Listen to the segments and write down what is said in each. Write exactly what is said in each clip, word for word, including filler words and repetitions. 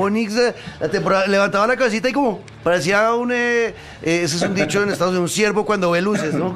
Bo Nix eh, la temporada, levantaba la cabecita y como parecía un, eh, eh, ese es un dicho en Estados Unidos, un ciervo cuando ve luces, ¿no?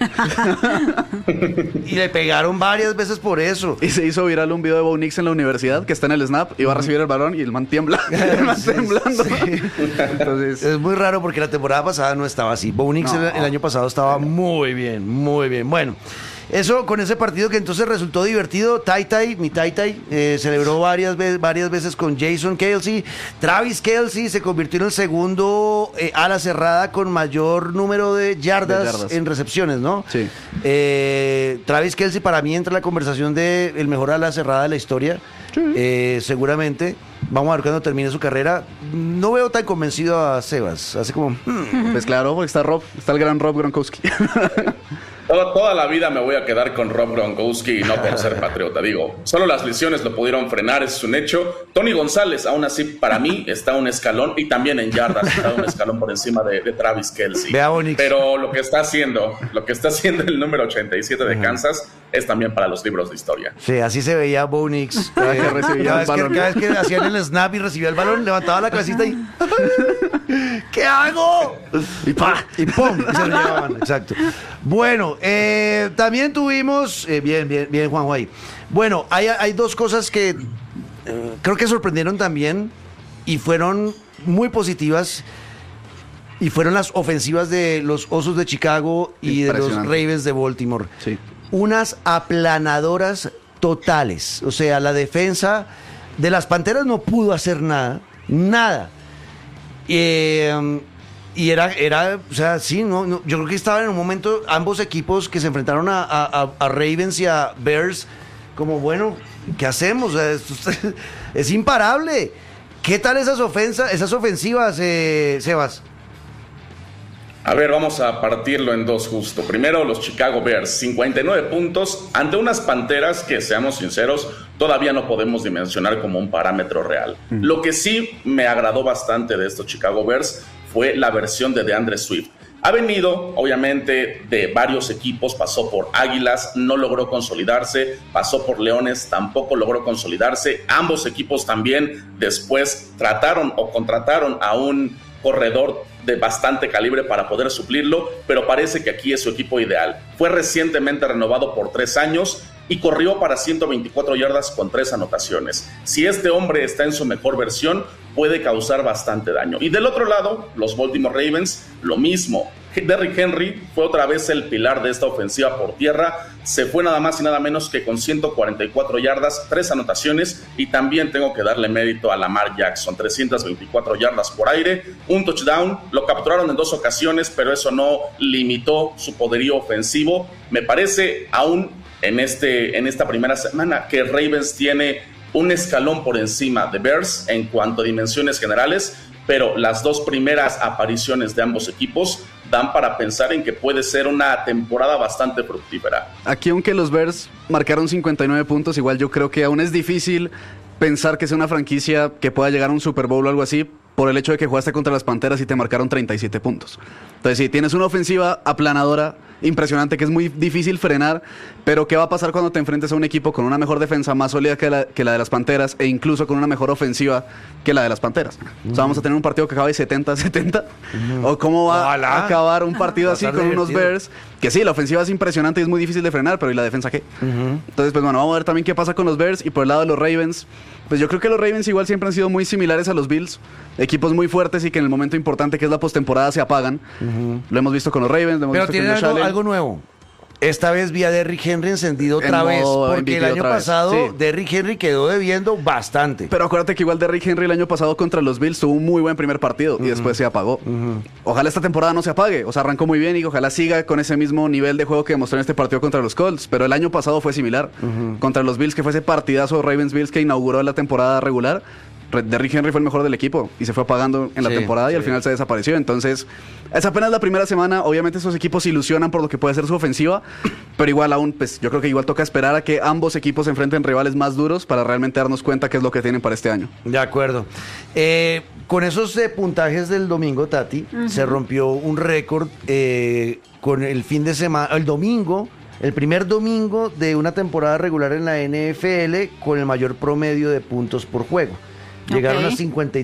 Y le pegaron varias veces por eso. Y se hizo viral un video de Bo Nix en la universidad que está en el snap y va a recibir el balón y el man tiembla. El man Sí, temblando. sí. Entonces, Es muy raro porque la temporada pasada no estaba así. Bo Nix No. el, el año pasado estaba muy bien, muy bien. Bueno, eso con ese partido que entonces resultó divertido. Tai Tai, mi Tai Tai, eh, celebró varias, ve- varias veces con Jason Kelce. Travis Kelce se convirtió en el segundo eh, ala cerrada con mayor número de yardas, De yardas. en recepciones, ¿no? Sí. Eh, Travis Kelce para mí entra en la conversación de el mejor ala cerrada de la historia. Eh, seguramente. Vamos a ver cuando termine su carrera. No veo tan convencido a Sebas. Hace como... hmm. pues claro, porque está Rob, está el gran Rob Gronkowski. Toda, toda la vida me voy a quedar con Rob Gronkowski y no por ser patriota. Digo, solo las lesiones lo pudieron frenar, eso es un hecho. Tony González, aún así, para mí, está un escalón, y también en yardas está un escalón por encima de, de Travis Kelce. Ve a Bo Nix. Pero lo que está haciendo, lo que está haciendo el número ochenta y siete de Kansas es también para los libros de historia. Sí, así se veía Bo Nix. Cada que recibía cada, el vez que, balón. cada vez que hacían el snap y recibía el balón, levantaba la cabecita y... ¿Qué hago? Y ¡pa! Y ¡pum! Y se lo llevaban, exacto. Bueno, eh, también tuvimos... eh, bien, bien, bien, Juanjo ahí. Bueno, hay, hay dos cosas que eh, creo que sorprendieron también y fueron muy positivas. Y fueron las ofensivas de los Osos de Chicago y de los Impresionante. Ravens de Baltimore. Sí. Unas aplanadoras totales. O sea, la defensa de las Panteras no pudo hacer nada. Nada. Eh, y era, era, o sea, sí, no, no, yo creo que estaban en un momento ambos equipos que se enfrentaron a, a- a Ravens y a Bears, como, bueno, ¿qué hacemos? O sea, esto es, es imparable. ¿Qué tal esas ofensas, esas ofensivas, eh, Sebas? A ver, vamos a partirlo en dos justo. Primero, los Chicago Bears, cincuenta y nueve puntos ante unas Panteras que, seamos sinceros, todavía no podemos dimensionar como un parámetro real. Mm. Lo que sí me agradó bastante de estos Chicago Bears fue la versión de DeAndre Swift. Ha venido, obviamente, de varios equipos, pasó por Águilas, no logró consolidarse, pasó por Leones, tampoco logró consolidarse. Ambos equipos también después trataron o contrataron a un corredor de bastante calibre para poder suplirlo, pero parece que aquí es su equipo ideal. Fue recientemente renovado por tres años y corrió para ciento veinticuatro yardas con tres anotaciones. Si este hombre está en su mejor versión, puede causar bastante daño. Y del otro lado, los Baltimore Ravens, lo mismo. Derrick Henry fue otra vez el pilar de esta ofensiva por tierra. Se fue nada más y nada menos que con ciento cuarenta y cuatro yardas, tres anotaciones, y también tengo que darle mérito a Lamar Jackson, trescientas veinticuatro yardas por aire, un touchdown. Lo capturaron en dos ocasiones, pero eso no limitó su poderío ofensivo. Me parece aún en, este, en esta primera semana que Ravens tiene un escalón por encima de Bears en cuanto a dimensiones generales, pero las dos primeras apariciones de ambos equipos dan para pensar en que puede ser una temporada bastante fructífera. Aquí, aunque los Bears marcaron cincuenta y nueve puntos, igual yo creo que aún es difícil pensar que sea una franquicia que pueda llegar a un Super Bowl o algo así, por el hecho de que jugaste contra las Panteras y te marcaron treinta y siete puntos. Entonces sí, tienes una ofensiva aplanadora, impresionante, que es muy difícil frenar, pero ¿qué va a pasar cuando te enfrentes a un equipo con una mejor defensa, más sólida que la, que la de las Panteras, e incluso con una mejor ofensiva que la de las Panteras? Uh-huh. O sea, vamos a tener un partido que acabe setenta a setenta, uh-huh. o cómo va Ojalá. a acabar un partido así con divertido. Unos Bears, que sí, la ofensiva es impresionante y es muy difícil de frenar, pero ¿y la defensa qué? Uh-huh. Entonces, pues bueno, vamos a ver también qué pasa con los Bears. Y por el lado de los Ravens, pues yo creo que los Ravens igual siempre han sido muy similares a los Bills, equipos muy fuertes y que en el momento importante que es la postemporada se apagan. Uh-huh. Lo hemos visto con los Ravens, lo hemos pero visto tiene con los algo, Allen. algo nuevo. Esta vez vi a Derrick Henry encendido otra En vez, modo porque M V P el año pasado sí. Derrick Henry quedó debiendo bastante. Pero acuérdate que igual Derrick Henry el año pasado contra los Bills tuvo un muy buen primer partido uh-huh. y después se apagó. Uh-huh. Ojalá esta temporada no se apague, o sea, arrancó muy bien y ojalá siga con ese mismo nivel de juego que demostró en este partido contra los Colts, pero el año pasado fue similar. Uh-huh. Contra los Bills, que fue ese partidazo Ravens-Bills que inauguró la temporada regular, Derrick Henry fue el mejor del equipo y se fue apagando en la sí, temporada y sí. al final se desapareció. Entonces, es apenas la primera semana. Obviamente esos equipos se ilusionan por lo que puede ser su ofensiva, pero igual aún, pues yo creo que igual toca esperar a que ambos equipos se enfrenten rivales más duros para realmente darnos cuenta qué es lo que tienen para este año. De acuerdo. Eh, con esos eh, puntajes del domingo, Tati, uh-huh. se rompió un récord eh, con el fin de semana, el domingo, el primer domingo de una temporada regular en la N F L con el mayor promedio de puntos por juego. Llegaron okay. a cincuenta y